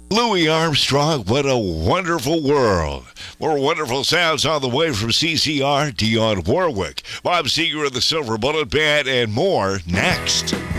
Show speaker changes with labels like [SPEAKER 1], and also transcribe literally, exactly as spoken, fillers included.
[SPEAKER 1] Louis Armstrong, what a wonderful world. More wonderful sounds on the way from C C R, Dionne Warwick, Bob Seger of the Silver Bullet Band, and more next.